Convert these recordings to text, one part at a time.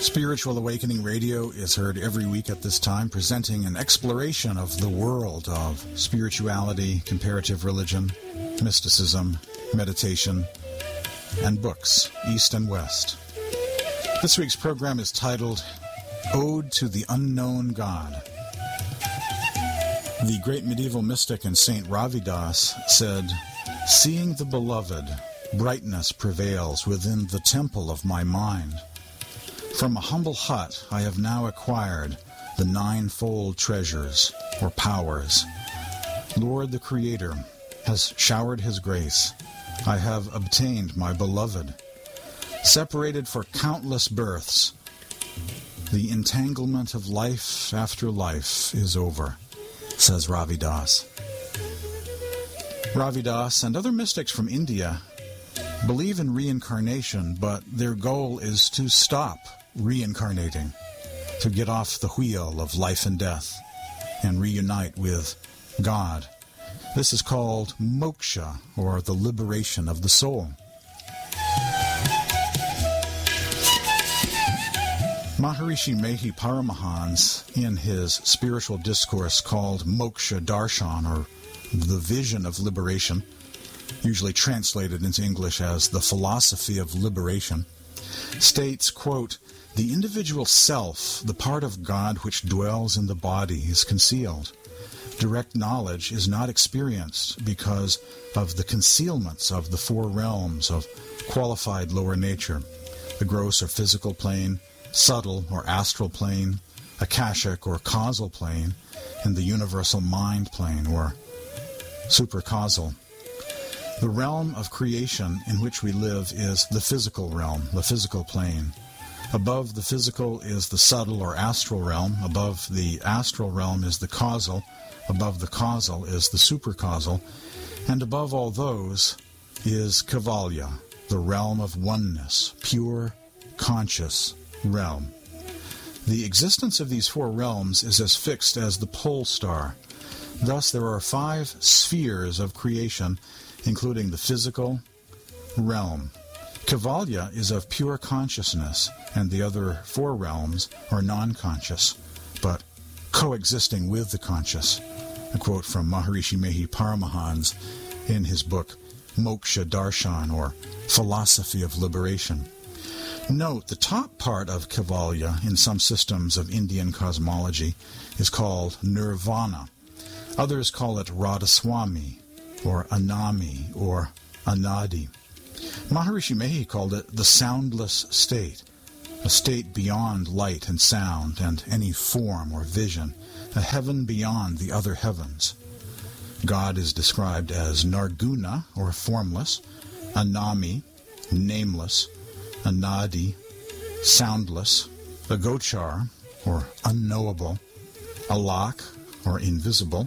Spiritual Awakening Radio is heard every week at this time, presenting an exploration of the world of spirituality, comparative religion, mysticism, meditation, and books, East and West. This week's program is titled Ode to the Unknown God. The great medieval mystic and Saint Ravidas said, "Seeing the beloved, brightness prevails within the temple of my mind. From a humble hut I have now acquired the ninefold treasures or powers. Lord the Creator has showered his grace. I have obtained my beloved. Separated for countless births, the entanglement of life after life is over," says Ravidas. Ravidas and other mystics from India believe in reincarnation, but their goal is to stop reincarnating, to get off the wheel of life and death and reunite with God. This is called moksha, or the liberation of the soul. Maharishi Mehi Paramahans, in his spiritual discourse called Moksha Darshan, or the vision of liberation, usually translated into English as the philosophy of liberation, states, quote, "The individual self, the part of God which dwells in the body, is concealed. Direct knowledge is not experienced because of the concealments of the four realms of qualified lower nature, the gross or physical plane, subtle or astral plane, akashic or causal plane, and the universal mind plane or supercausal. The realm of creation in which we live is the physical realm, the physical plane. Above the physical is the subtle or astral realm. Above the astral realm is the causal. Above the causal is the supercausal. And above all those is Kaivalya, the realm of oneness, pure, conscious realm. The existence of these four realms is as fixed as the pole star. Thus there are 5 spheres of creation, including the physical realm. Kaivalya is of pure consciousness, and the other 4 realms are non-conscious, but coexisting with the conscious." A quote from Maharishi Mehi Paramahans in his book Moksha Darshan, or Philosophy of Liberation. Note, the top part of Kaivalya in some systems of Indian cosmology is called Nirvana. Others call it Radhaswami, or Anami, or Anadi. Maharishi Mehi called it the soundless state, a state beyond light and sound and any form or vision, a heaven beyond the other heavens. God is described as Narguna, or formless, Anami, nameless, Anadi, soundless, Agochar, or unknowable, Alak, or invisible,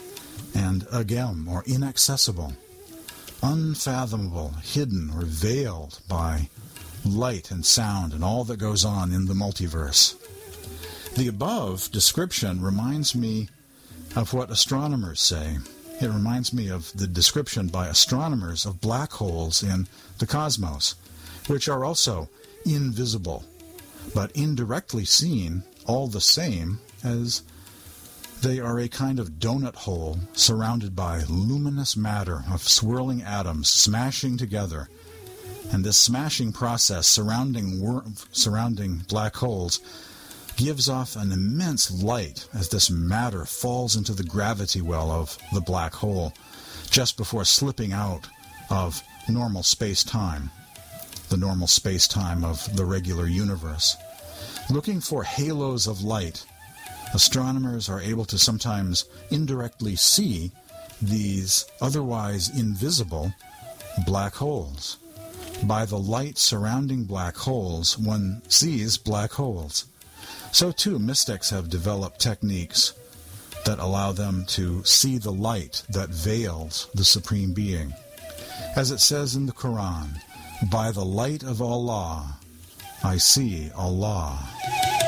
and Agam, or inaccessible, unfathomable, hidden, or veiled by light and sound and all that goes on in the multiverse. The above description reminds me of what astronomers say. It reminds me of the description by astronomers of black holes in the cosmos, which are also invisible, but indirectly seen all the same, as they are a kind of donut hole surrounded by luminous matter of swirling atoms smashing together. And this smashing process surrounding black holes gives off an immense light as this matter falls into the gravity well of the black hole just before slipping out of normal space-time, the normal space-time of the regular universe. Looking for halos of light, astronomers are able to sometimes indirectly see these otherwise invisible black holes. By the light surrounding black holes, one sees black holes. So too, mystics have developed techniques that allow them to see the light that veils the Supreme Being. As it says in the Quran, "By the light of Allah, I see Allah."